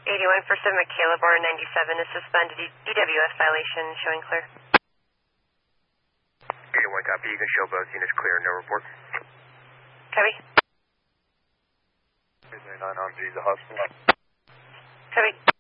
81 for 7 Michaela Bar 97 is suspended. DWS violation showing clear. 81 copy. You can show both units clear. No report. Copy. 9 on G, the hospital. Copy.